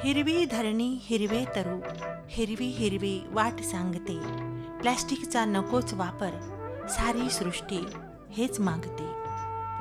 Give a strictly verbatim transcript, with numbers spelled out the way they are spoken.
हिरवी धरणी हिरवे तरू, हिरवी हिरवी वाट सांगते. प्लॅस्टिकचा नकोच वापर, सारी सृष्टी हेच मागते.